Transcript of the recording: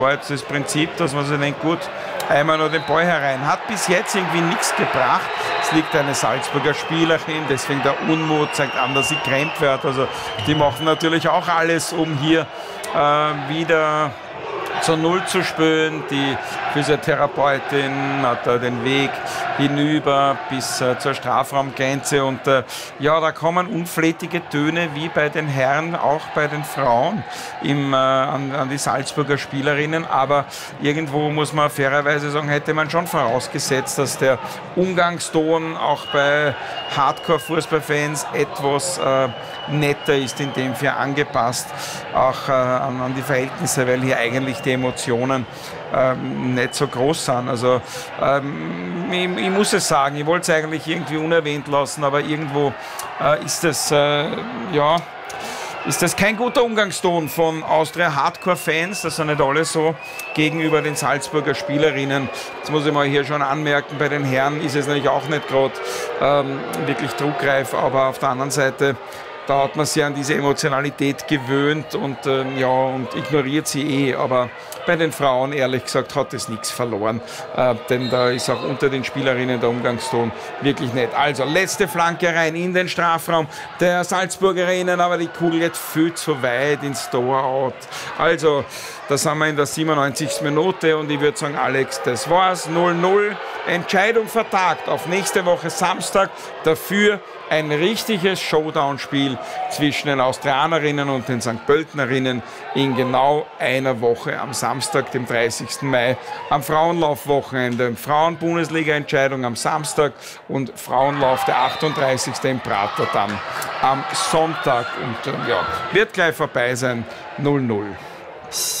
war jetzt das Prinzip, dass man sich denkt, gut, einmal noch den Ball herein. Hat bis jetzt irgendwie nichts gebracht. Es liegt eine Salzburger Spielerin, deswegen der Unmut zeigt an, dass sie kränkt wird. Also die machen natürlich auch alles, um hier wieder zu Null zu spielen. Die Physiotherapeutin hat da den Weg hinüber bis zur Strafraumgrenze und ja, da kommen unflätige Töne wie bei den Herren, auch bei den Frauen an die Salzburger Spielerinnen, aber irgendwo muss man fairerweise sagen, hätte man schon vorausgesetzt, dass der Umgangston auch bei Hardcore-Fußballfans etwas netter ist, in dem Fall angepasst, auch an die Verhältnisse, weil hier eigentlich die Emotionen nicht so groß sind. Also ich muss es sagen, ich wollte es eigentlich irgendwie unerwähnt lassen, aber irgendwo ist das kein guter Umgangston von Austria Hardcore-Fans, das sind nicht alle so, gegenüber den Salzburger Spielerinnen. Das muss ich mal hier schon anmerken, bei den Herren ist es natürlich auch nicht gerade wirklich druckreif, aber auf der anderen Seite, da hat man sich an diese Emotionalität gewöhnt und ignoriert sie aber bei den Frauen, ehrlich gesagt, hat es nichts verloren, denn da ist auch unter den Spielerinnen der Umgangston wirklich nett. Also, letzte Flanke rein in den Strafraum der Salzburgerinnen, aber die Kugel geht viel zu weit ins Tor out. Also, da sind wir in der 97. Minute und ich würde sagen, Alex, das war's. 0-0. Entscheidung vertagt auf nächste Woche Samstag. Dafür ein richtiges Showdown-Spiel zwischen den Austrianerinnen und den St. Pöltenerinnen in genau einer Woche am Samstag, dem 30. Mai, am Frauenlaufwochenende. Frauen-Bundesliga-Entscheidung am Samstag und Frauenlauf der 38. im Prater dann am Sonntag. Und wird gleich vorbei sein. 0-0.